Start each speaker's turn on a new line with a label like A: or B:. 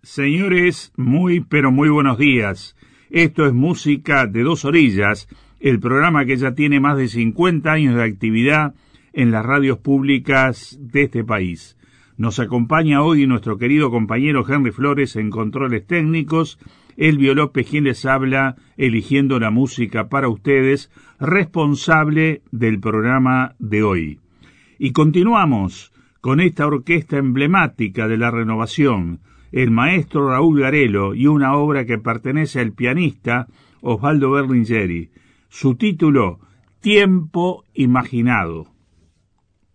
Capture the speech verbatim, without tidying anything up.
A: Señores, muy pero muy buenos días. Esto es Música de Dos Orillas, el programa que ya tiene más de cincuenta años de actividad en las radios públicas de este país. Nos acompaña hoy nuestro querido compañero Henry Flores en controles técnicos, Elvio López quien les habla, eligiendo la música para ustedes, responsable del programa de hoy. Y continuamos con esta orquesta emblemática de la renovación, el maestro Raúl Garelo, y una obra que pertenece al pianista Osvaldo Berlingeri. Su título, Tiempo Imaginado.